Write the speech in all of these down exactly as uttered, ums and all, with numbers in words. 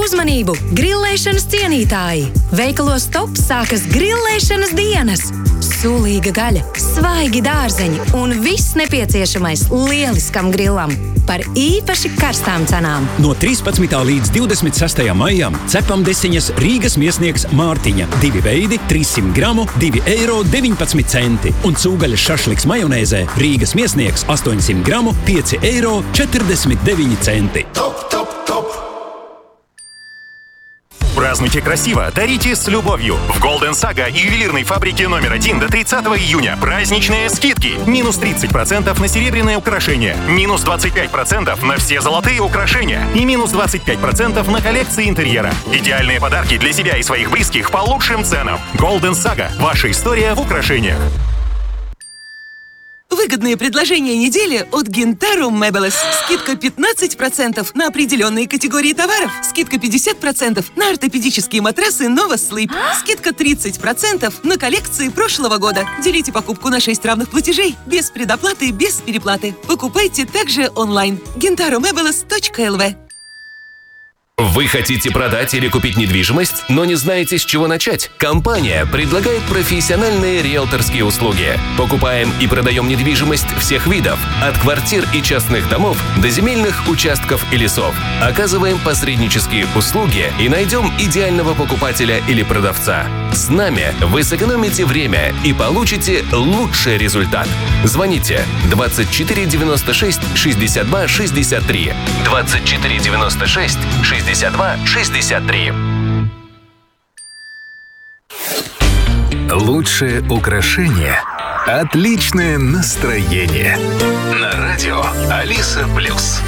Uzmanību, grillēšanas cienītāji! Veikalos Top sākas grillēšanas dienas! Sulīga gaļa, svaigi dārzeņi un viss nepieciešamais lieliskam grillam par īpaši karstām cenām. No trīspadsmitā līdz divdesmit sastajam maijam cepam desiņas Rīgas miesnieks Mārtiņa. Divi veidi, trīssimt gramu, divi eiro deviņpadsmit centi. Un cūgaļas šašliks majonēzē Rīgas miesnieks astoņsimt gramu, pieci eiro četrdesmit deviņi centi. Топ, топ, топ. Празднуйте красиво, дарите с любовью. В Golden Saga и ювелирной фабрике номер один до тридцатого июня праздничные скидки. Минус тридцать процентов на серебряные украшения, минус двадцать пять процентов на все золотые украшения и минус двадцать пять процентов на коллекции интерьера. Идеальные подарки для себя и своих близких по лучшим ценам. Golden Saga. Ваша история в украшениях. Выгодные предложения недели от Gintaro Meubles. Скидка пятнадцать процентов на определенные категории товаров. Скидка пятьдесят процентов на ортопедические матрасы Nova Sleep. Скидка тридцать процентов на коллекции прошлого года. Делите покупку на шесть равных платежей. Без предоплаты, без переплаты. Покупайте также онлайн. гинтаро мебелес точка эл ви. Вы хотите продать или купить недвижимость, но не знаете, с чего начать? Компания предлагает профессиональные риэлторские услуги. Покупаем и продаем недвижимость всех видов, от квартир и частных домов до земельных участков и лесов. Оказываем посреднические услуги и найдем идеального покупателя или продавца. С нами вы сэкономите время и получите лучший результат. Звоните двадцать четыре девяносто шесть шестьдесят два шестьдесят три. двадцать четыре девяносто шесть шестьдесят два шестьдесят три. Лучшее украшение – отличное настроение. На радио Алиса Плюс.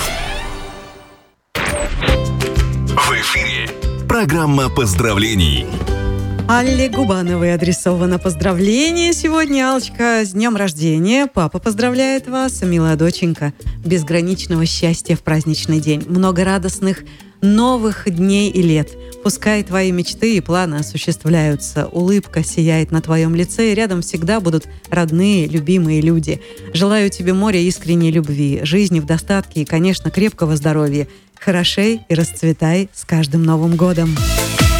В эфире программа поздравлений. Алле Губановой адресовано поздравление сегодня. Аллочка, с днем рождения. Папа поздравляет вас, милая доченька. Безграничного счастья в праздничный день. Много радостных новых дней и лет. Пускай твои мечты и планы осуществляются. Улыбка сияет на твоем лице, и рядом всегда будут родные, любимые люди. Желаю тебе моря искренней любви, жизни в достатке и, конечно, крепкого здоровья. Хорошей и расцветай с каждым Новым годом.